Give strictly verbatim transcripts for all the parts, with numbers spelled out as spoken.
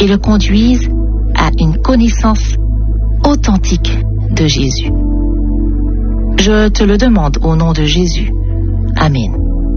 et le conduise à une connaissance authentique de Jésus. Je te le demande au nom de Jésus. Amen.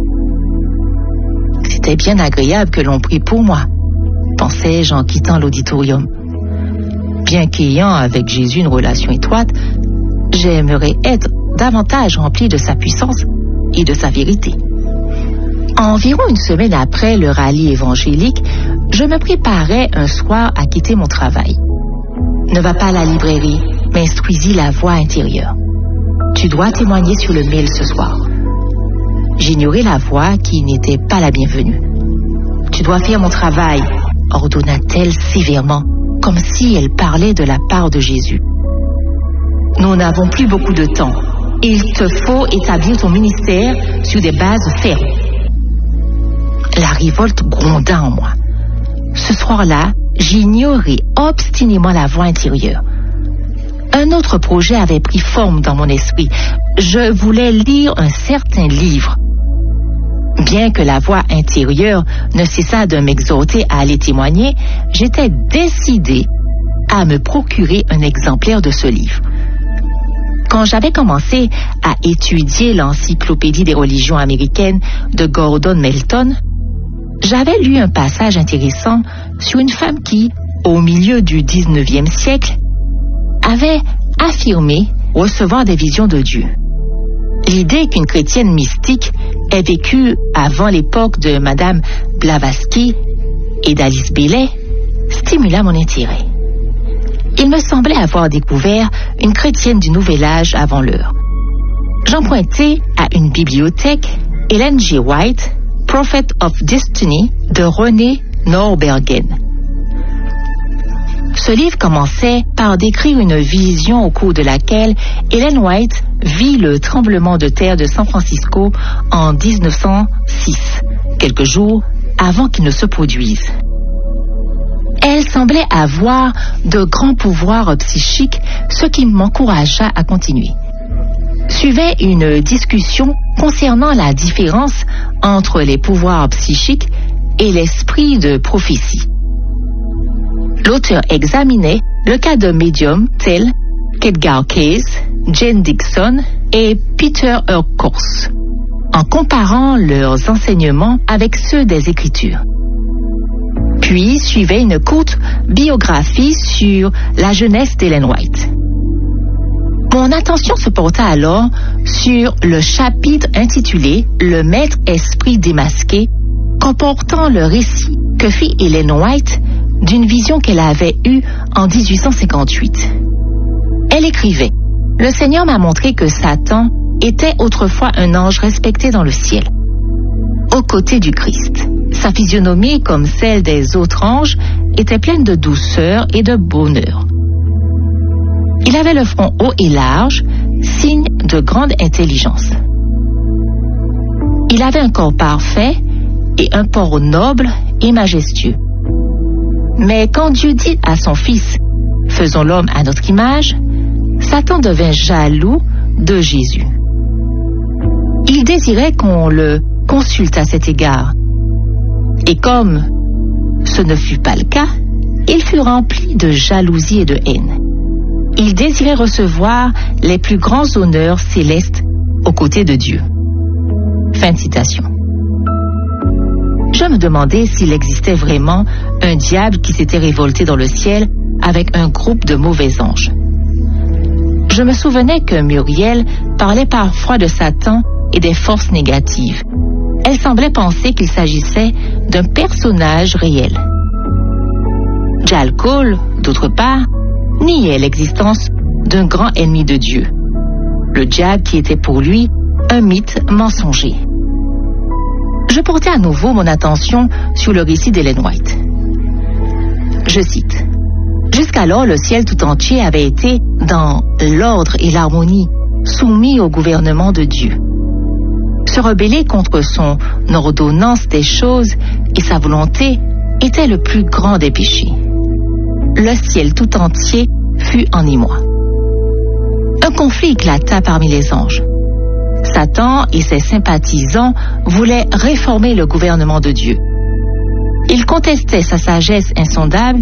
C'était bien agréable que l'on prie pour moi, pensais-je en quittant l'auditorium. Bien qu'ayant avec Jésus une relation étroite, j'aimerais être davantage rempli de sa puissance et de sa vérité. Environ une semaine après le rallye évangélique, je me préparais un soir à quitter mon travail. Ne va pas à la librairie, m'instruisit la voix intérieure. Tu dois témoigner sur le mail ce soir. J'ignorais la voix qui n'était pas la bienvenue. Tu dois faire mon travail, ordonna-t-elle sévèrement, comme si elle parlait de la part de Jésus. Nous n'avons plus beaucoup de temps. Il te faut établir ton ministère sur des bases fermes. La révolte gronda en moi. Ce soir-là, j'ignorais obstinément la voix intérieure. Un autre projet avait pris forme dans mon esprit. Je voulais lire un certain livre. Bien que la voix intérieure ne cessât de m'exhorter à aller témoigner, j'étais décidé à me procurer un exemplaire de ce livre. Quand j'avais commencé à étudier l'encyclopédie des religions américaines de Gordon Melton, j'avais lu un passage intéressant sur une femme qui, au milieu du dix-neuvième siècle, avait affirmé recevoir des visions de Dieu. L'idée qu'une chrétienne mystique ait vécu avant l'époque de Madame Blavatsky et d'Alice Bailey stimula mon intérêt. Il me semblait avoir découvert une chrétienne du Nouvel Âge avant l'heure. J'empruntai à une bibliothèque Ellen G. White, Prophet of Destiny de René Norbergen. Ce livre commençait par décrire une vision au cours de laquelle Ellen White vit le tremblement de terre de San Francisco en dix-neuf cent six, quelques jours avant qu'il ne se produise. Elle semblait avoir de grands pouvoirs psychiques, ce qui m'encouragea à continuer. Suivait une discussion concernant la différence entre les pouvoirs psychiques et l'esprit de prophétie. L'auteur examinait le cas de médiums tels qu'Edgar Cayce, Jane Dixon et Peter Hurkos, en comparant leurs enseignements avec ceux des Écritures. Puis suivait une courte biographie sur la jeunesse d'Ellen White. Mon attention se porta alors sur le chapitre intitulé « Le maître esprit démasqué », comportant le récit que fit Ellen White d'une vision qu'elle avait eue en dix-huit cent cinquante-huit. Elle écrivait « Le Seigneur m'a montré que Satan était autrefois un ange respecté dans le ciel, aux côtés du Christ. Sa physionomie, comme celle des autres anges, était pleine de douceur et de bonheur. Il avait le front haut et large, signe de grande intelligence. Il avait un corps parfait et un port noble et majestueux. Mais quand Dieu dit à son Fils, « Faisons l'homme à notre image », Satan devint jaloux de Jésus. Il désirait qu'on le consulte à cet égard. Et comme ce ne fut pas le cas, il fut rempli de jalousie et de haine. Il désirait recevoir les plus grands honneurs célestes aux côtés de Dieu. Fin de citation. Je me demandais s'il existait vraiment un diable qui s'était révolté dans le ciel avec un groupe de mauvais anges. Je me souvenais que Muriel parlait parfois de Satan et des forces négatives. Elle semblait penser qu'il s'agissait d'un personnage réel. Jal Cole, d'autre part, niait l'existence d'un grand ennemi de Dieu, le diable qui était pour lui un mythe mensonger. Je portais à nouveau mon attention sur le récit d'Ellen White. Je cite, « Jusqu'alors, le ciel tout entier avait été dans l'ordre et l'harmonie, soumis au gouvernement de Dieu. Se rebeller contre son ordonnance des choses et sa volonté était le plus grand des péchés. Le ciel tout entier fut en émoi. Un conflit éclata parmi les anges. Satan et ses sympathisants voulaient réformer le gouvernement de Dieu. Ils contestaient sa sagesse insondable